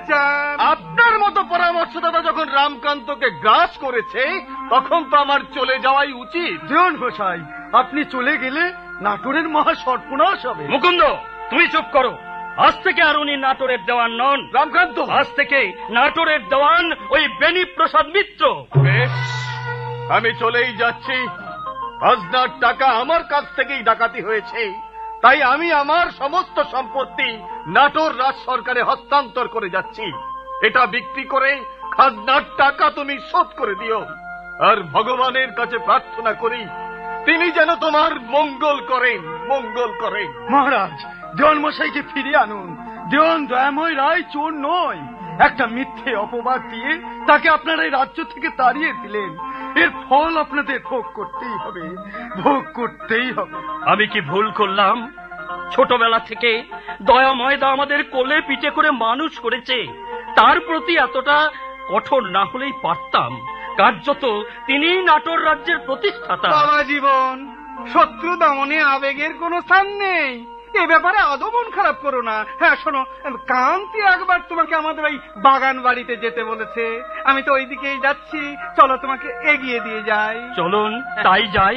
চান? আপনার মতো পরামর্শদাতা যখন রামকান্তকে গ্রাস করেছে তখন তো আমার চলে যাওয়াই উচিত। দেওয়ান মশাই, আপনি চলে গেলে নাটোরের মহা সর্বনাশ হবে। মুকুন্দ, তুমি চুপ করো। আজ থেকে আর উনি নাটোরের দেওয়ান নন। রামকান্ত, আজ থেকে নাটোরের দেওয়ান ওই বেনি প্রসাদ মিত্র। বেশ, আমি চলেই যাচ্ছি। খাজনার টাকা আমার কাছ থেকেই ডাকাতি হয়েছে, তাই আমি আমার সমস্ত সম্পত্তি নাটোর রাজ সরকারে হস্তান্তর করে যাচ্ছি। এটা বিক্রি করে খাজনার টাকা তুমি শোধ করে দিও। আর ভগবানের কাছে প্রার্থনা করি তিনি যেন তোমার মঙ্গল করেন, মঙ্গল করেন। মহারাজ, দেওয়ান মশাইকে ফিরিয়ে আনুন। দেওয়ান দয়াময় রায় চোর নয়। একটা মিথ্যে অপবাদ দিয়ে তাকে আপনারা এই রাজ্য থেকে তাড়িয়ে দিলেন। এর ফল আপনাদের ভোগ করতেই হবে, ভোগ করতেই হবে। আমি কি ভুল করলাম? ছোটবেলা থেকে দয়াময়দা আমাদের কোলে পিঠে করে মানুষ করেছে। তার প্রতি এতটা কঠোর না হলেই পারতাম। কার্যত তিনিই নাটোর রাজ্যের প্রতিষ্ঠাতা। বাবা জীবন, শত্রু দমনে আবেগের কোনো স্থান নেই। এ ব্যাপারে আদৌ মন খারাপ করো না। হ্যাঁ শোনো, কান্তি একবার তোমাকে আমাদের ওই বাগান বাড়িতে যেতে বলেছে। আমি তো ওই দিকেই যাচ্ছি, চলো তোমাকে এগিয়ে দিয়ে যাই। চলুন তাই যাই।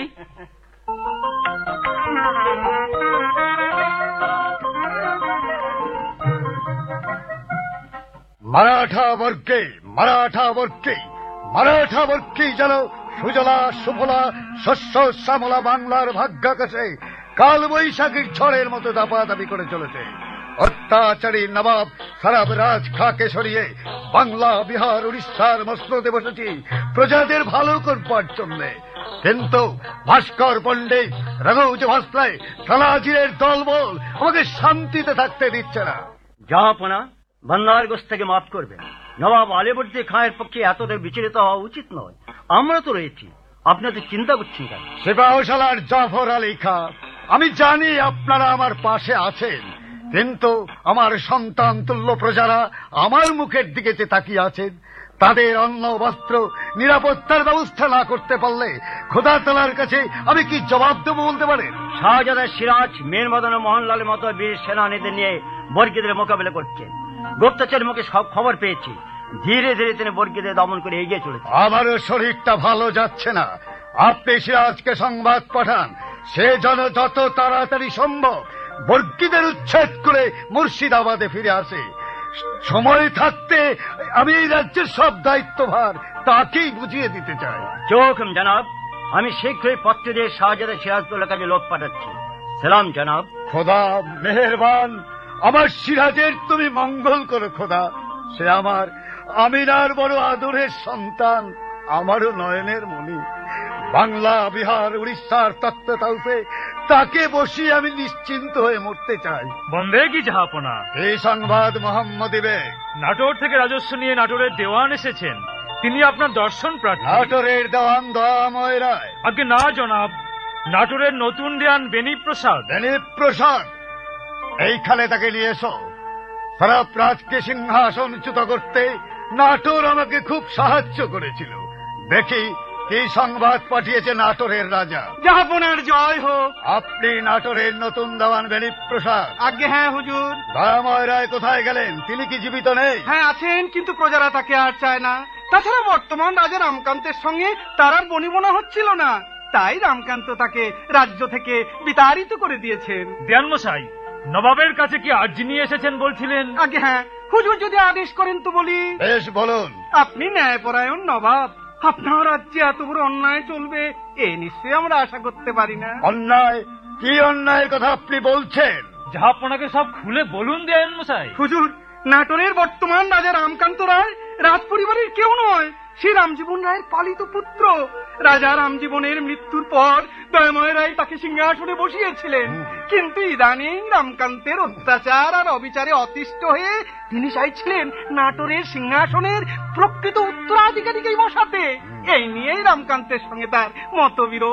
মারাঠা বর্গে, মারাঠা বর্গে, মারাঠা বর্গেই যেন সুজলা সুফলা শস্য শ্যামলা বাংলার ভাগ্যাকাশে কাল বৈশাখীর ঝড়ের মতো দাপাদাপি করে চলেছে। অত্যাচারী নবাব সারাব রাজ খাকে সরিয়ে বাংলা, বিহার, উড়িষ্যার মসনদে বসেছি প্রজাদের ভালো করবার জন্য। কিন্তু ভাস্কর পণ্ডিত, রঘুজ ভাস্তায়, সালাজিরের দলবল আমাকে শান্তিতে থাকতে দিচ্ছে না। জাহাপনা, বন্দারগোস থেকে মাফ করবেন। নবাব আলীবর্দী খাঁয়ের পক্ষে এতটা বিচলিত হওয়া উচিত নয়। আমরা তো রয়েছি, আপনি তো চিন্তা করছেন কেন? সিপাহসালার জাফর আলী খাঁ, আমি জানি আপনারা আমার পাশে আছেন, কিন্তু আমার সন্তান তুল্য প্রজারা আমার মুখের দিকে যে তাকিয়ে আছেন, তাদের অন্ন, বস্ত্র, নিরাপত্তার ব্যবস্থা না করতে পারলে খোদা তাআলার কাছে আমি কি জবাব দেবো বলতে পারেন? শাহজাদা সিরাজ মীর মদন ও মোহনলালের মতো বীর সেনানীদের নিয়ে বর্গীদের মোকাবিলা করছেন। গুপ্তচরের মুখে সব খবর পেয়েছি। ধীরে ধীরে তিনি বর্গীদের দমন করে এগিয়ে চলেছে। আমারও শরীরটা ভালো যাচ্ছে না। আপনি সিরাজকে সংবাদ পাঠান, সে যেন যত তাড়াতাড়ি সম্ভব বর্গীদের উচ্ছেদ করে মুর্শিদাবাদে ফিরে আসে। সময় থাকতে আমি এই রাজ্যের সব দায়িত্বভার তাকেই বুঝিয়ে দিতে চাই। চোখ জনাব, আমি শীঘ্রই পত্র দিয়ে শাহজাদা সিরাজদৌল্লার কাছে লোক পাঠাচ্ছি। সালাম জনাব। খোদা মেহেরবান, আমার সিরাজের তুমি মঙ্গল করো খোদা। সে আমার আমিনার বড় আদরের সন্তান, আমারও নয়নের মণি। বাংলা, বিহার, উড়িষ্যার তত্ত্বতাউসে তাকে বসিয়ে আমি নিশ্চিন্ত হয়ে মরতে চাই। বন্দে কি জাহাপনা, এই সংবাদ মোহাম্মদী বেগ। নাটোর থেকে রাজস্ব নিয়ে নাটোরের দেওয়ান এসেছেন, তিনি আপনার দর্শন প্রার্থী। নাটোরের দেওয়ান দয়াময় রায়? আগে না জনাব, নাটোরের নতুন দেওয়ান বেনি প্রসাদ। বেনি প্রসাদ? এইখানে তাকে নিয়ে এসো। সারাপ রাজকে সিংহাসনচ্যুত করতে নাটোর আমাকে খুব সাহায্য করেছিল। দেখি কি সংবাদ পাঠিয়েছে নাটোরের রাজা। জাহাপনার জয় হোক। আপনি নাটোরের নতুন দেওয়ান বেনি প্রসাদ? আজ্ঞে হ্যাঁ হুজুর। দয়াময় রায় কোথায় গেলেন? তিনি কি জীবিত নেই? হ্যাঁ আছেন, কিন্তু প্রজারা তাকে আর চায় না। তাছাড়া বর্তমান রাজা রামকান্তের সঙ্গে তার আর বনিবনা হচ্ছিল না, তাই রামকান্ত তাকে রাজ্য থেকে বিতাড়িত করে দিয়েছেন। দেওয়ান মশাই, নবাবের কাছে কি আর্জি নিয়ে এসেছেন বলছিলেন? আগে হ্যাঁ হুজুর, যদি আদেশ করেন তো বলি। বেশ বলুন। আপনি ন্যায়পরায়ণ নবাব, আপনার রাজ্যে এত বড় অন্যায় চলবে এ নিশ্চয়ই আমরা আশা করতে পারি না। অন্যায়? কি অন্যায়ের কথা আপনি বলছেন? জাহাপনাকে সব খুলে বলুন দেওয়ান মশাই। হুজুর, নাটোরের বর্তমান রাজা রামকান্ত রায় রাজ পরিবারের কেউ নয়, সে রামজীবন রায়ের পালিত পুত্র। রাজা রামজীবনের মৃত্যুর পর দয়াময় রায় তাকে সিংহাসনে বসিয়েছিলেন, কিন্তু ইদানিং রামকান্তের অত্যাচার আর অবিচারে অতিষ্ঠ হয়ে তিনি চাইছিলেন নাটোরের সিংহাসনের প্রকৃত উত্তরাধিকারীকেই বসাতে। এই নিয়েই রামকান্তের সঙ্গে তার মতবিরোধ।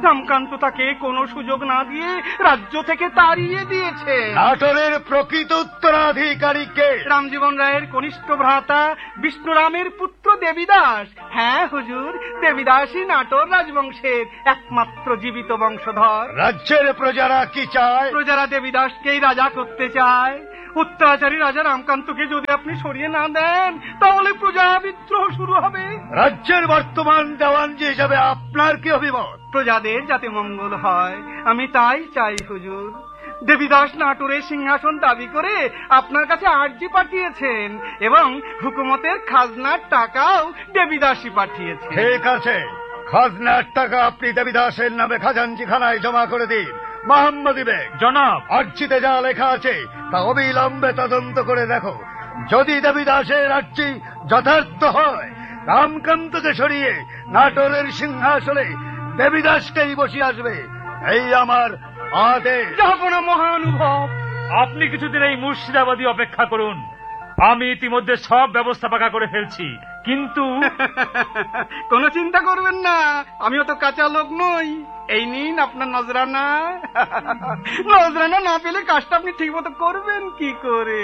রামকান্ত তাকে কোনো সুযোগ না দিয়ে রাজ্য থেকে তাড়িয়ে দিয়েছে। নাটোরের প্রকৃত উত্তরাধিকারী কে? রামজীবন রায়ের কনিষ্ঠ ভ্রাতা বিষ্ণুরামের পুত্র দেবীদাস। হ্যাঁ হুজুর, দেবীদাসই নাটোর রাজবংশের একমাত্র জীবিত বংশধর। রাজ্যের প্রজারা কি চায়? প্রজারা দেবীদাসকেই রাজা করতে চায়। অত্যাচারী রাজা রামকান্তকে যদি আপনি সরিয়ে না দেন তাহলে প্রজা বিদ্রোহ শুরু হবে। রাজ্যের বর্তমান দেওয়ানজি হিসাবে আপনার কি অভিমত? প্রজাদের যাতে মঙ্গল হয় আমি তাই চাই হুজুর। দেবীদাস নাটোরের সিংহাসন দাবি করে আপনার কাছে আর্জি পাঠিয়েছেন এবং হুকুমতের খাজনার টাকাও দেবীদাসই পাঠিয়েছে। ঠিক আছে, খাজনার টাকা আপনি দেবীদাসের নামে খাজাঞ্চিখানায় জমা করে দিন। মোহাম্মদী বেগ, জনাব। আর্জিতে যা লেখা আছে তা অবিলম্বে তদন্ত করে দেখো। যদি দেবীদাসের আর্জি যথার্থ হয়, রামকান্তকে সরিয়ে নাটোরের সিংহাসনে দেবীদাসকেই বসে আসবে, এই আমার আদেশ। জাহাপনা মহানুভব, আপনি কিছুদিন এই মুর্শিদাবাদী অপেক্ষা করুন। আমি ইতিমধ্যে সব ব্যবস্থা পাকা করে ফেলছি, কিন্তু কোনো চিন্তা করবেন না, আমিও তো কাঁচা লোক নই। এই নিন আপনার নজরানা। নজরানা না পেলে কাজটা আপনি ঠিক মতো করবেন কি করে?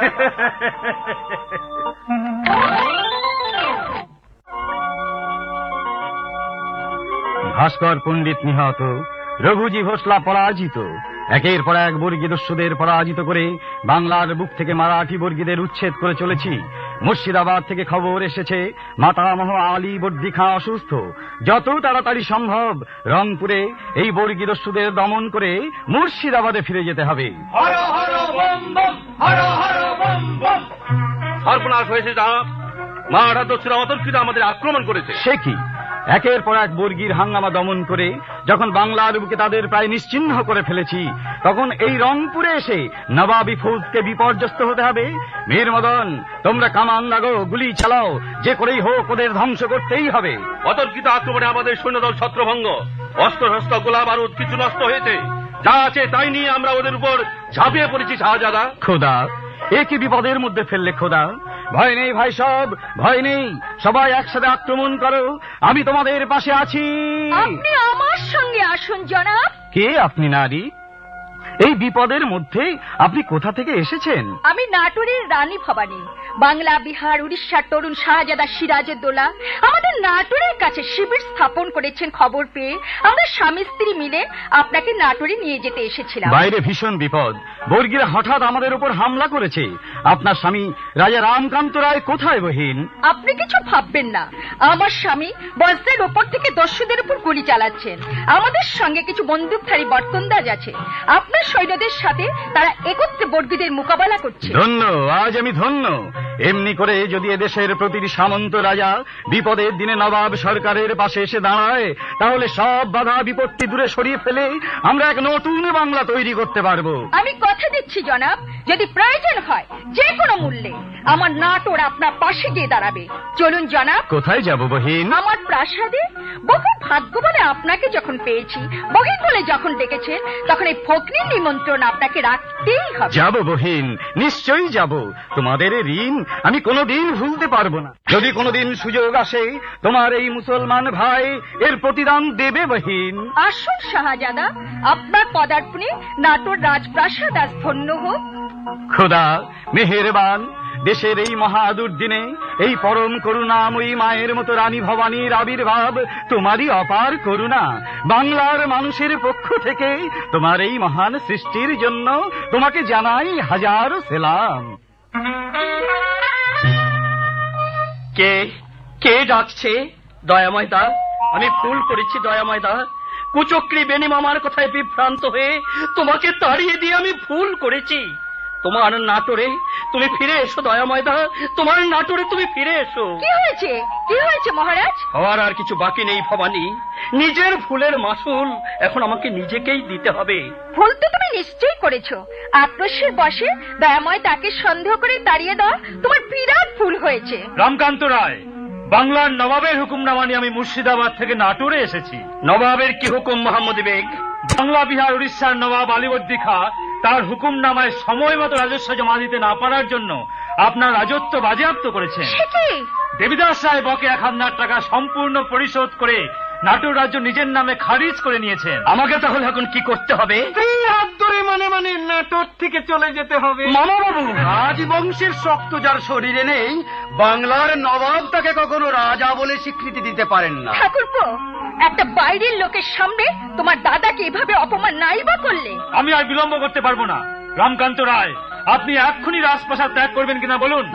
ভাস্কর পণ্ডিত নিহত, রঘুজি ভোসলা পরাজিত। একের পর এক বর্গী দস্যুদের পরাজিত করে বাংলার বুক থেকে মারাঠি বর্গীদের উচ্ছেদ করে চলেছি। মুর্শিদাবাদ থেকে খবর এসেছে মাতামহ আলী বর্দী খাঁ অসুস্থ। যত তাড়াতাড়ি সম্ভব রংপুরে এই বর্গী দস্যুদের দমন করে মুর্শিদাবাদে ফিরে যেতে হবে। সর্বনাশ হয়েছে জানাব, মারাঠা দস্যুরা অতর্কিত আমাদের আক্রমণ করেছে। সে কি? একের পর এক বর্গীর হাঙ্গামা দমন করে যখন বাংলার বুকে তাদের প্রায় নিশ্চিহ্ন করে ফেলেছি, তখন এই রংপুরে এসে নবাবী ফৌজকে বিপর্যস্ত হতে হবে। মীর মদন, তোমরা কামান লাগো, গুলি চালাও, যে করেই হোক ওদের ধ্বংস করতেই হবে। অতর্কিত আক্রমণে আমাদের সৈন্যদল ছত্রভঙ্গ, অস্ত্র শস্ত্র গোলা বারুদ কিছু নষ্ট হয়েছে। যা আছে তাই নিয়ে আমরা ওদের উপর ঝাঁপিয়ে পড়েছি শাহজাদা। খোদা, এ কি বিপদের মধ্যে ফেললে খোদা! ভয় নেই ভাই, সব ভয় নেই, সবাই একসাথে আক্রমণ করো, আমি তোমাদের পাশে আছি। আপনি আমার সঙ্গে আসুন জনাব। কে আপনি নারী? এই বিপদের মধ্যে আপনি কোথা থেকে এসেছেন? আমি নাটোরের রানী ভবানী। বাংলা, বিহার, উড়িষ্যার তরুণ শাহজাদা সিরাজউদ্দৌলা আমাদের নাটোরের কাছে শিবির স্থাপন করেছেন খবর পেয়ে আমরা স্বামী স্ত্রী মিলে আপনাকে নাটোরে নিয়ে যেতে এসেছিলাম। বাইরে ভীষণ বিপদ, বর্গীরা হঠাৎ আমাদের উপর হামলা করেছে। আপনার স্বামী রাজা রামকান্ত রায় কোথায় বহিন? আপনি কিছু ভাববেন না, আমার স্বামী বজ্রের ওপর থেকে দস্যুদের উপর গুলি চালাচ্ছেন। আমাদের সঙ্গে কিছু বন্দুকধারী বরকন্দাজ আছে। আপনার সৈন্যদের সাথে তারা একত্রে বর্গীদের মোকাবেলা করছে। ধন্য, আজ আমি ধন্য। এমনি করে যদি এদেশের প্রতিটি সামন্ত রাজা বিপদের দিনে নবাব সরকারের পাশে এসে দাঁড়ায়, তাহলে সব বাধা বিপত্তি দূরে সরিয়ে ফেলে আমরা এক নতুন বাংলা তৈরি করতে পারবো। আমি কথা দিচ্ছি জনাব, যদি প্রয়োজন হয় যে কোনো মূল্যে আমার নাটোর আপনার পাশে গিয়ে দাঁড়াবে। চলুন জনাব। কোথায় যাব বহিন? আমার প্রাসাদে। বহু ভাগ্য বলে আপনাকে যখন পেয়েছি, বহিন বলে যখন ডেকেছেন, তখন এই ফকনির নিমন্ত্রণ আপনাকে রাখতেই হবে। যাব বহিন, নিশ্চয়ই যাব। তোমাদের এই ঋণ আমি কোনোদিন ভুলতে পারবো না। যদি কোনোদিন সুযোগ আসে, তোমার এই মুসলমান ভাই এর প্রতিদান দেবে বহিন। আসুন শাহজাদা, আপনার পদার্পণে নাটোর রাজপ্রাসাদ আজ ধন্য হোক। খোদা মেহেরবান, দেশের এই মহা দুর্দিনে এই পরম করুণাময়ী মায়ের মতো রানী ভবানীর আবির্ভাব তোমারই অপার করুণা। বাংলার মানুষের পক্ষ থেকে তোমার এই মহান সৃষ্টির জন্য তোমাকে জানাই হাজারো সেলাম। কে কে ডাকছে? দয়াময় দা, আমি ভুল করেছি দয়াময় দা। কুচক্রী বেনি মামার কথায় বিভ্রান্ত হয়ে তোমাকে তাড়িয়ে দিয়ে আমি ভুল করেছি। তোমার নাটোরে তুমি ফিরে এসো দয়াময় দা, তোমার নাটোরে তুমি ফিরে এসো। কি হয়েছে, কি হয়েছে মহারাজ? হওয়ার আর কিছু বাকি নেই ভবানী। নিজের ভুলের মাসুল এখন আমাকে নিজেকেই দিতে হবে। ভুল তো তুমি নিশ্চয়ই করেছো। আক্রোশের বশে দয়াময় তাকে সন্দেহ করে তাড়িয়ে দেওয়া তোমার বিরাট ভুল হয়েছে। রামকান্ত রায়, বাংলার নবাবের হুকুমনামা নিয়ে আমি মুর্শিদাবাদ থেকে নাটোরে এসেছি। নবাবের কি হুকুম মোহাম্মদী বেগ? বাংলা, বিহার, উড়িষ্যার নবাব আলীবর্দী খাঁ তার হুকুমনামায় সময় মতো রাজস্ব জমা দিতে না পারার জন্য আপনার রাজত্ব বাজেয়াপ্ত করেছেন। সে কি? দেবীদাস রায় বকে 1000 টাকা সম্পূর্ণ পরিশোধ করে নাটোর রাজ্য নিজের নামে খারিজ করে নিয়েছেন। আমাকে তাহলে এখন কি করতে হবে? স্ত্রী হাত ধরে মানে নাটোর থেকে চলে যেতে হবে। মামা বাবু, রাজবংশের শক্ত যার শরীরে নেই, বাংলার নবাব তাকে কখনো রাজা বলে স্বীকৃতি দিতে পারেন না। ঠাকুরপো, একটা বাইরের লোকের সামনে তোমার দাদাকে এভাবে অপমান নাই বা করলে? আমি আর বিলম্ব করতে পারবো না। রামকান্ত রায়, আপনি এক্ষুনি রাজপ্রাসাদ ত্যাগ করবেন কিনা বলুন।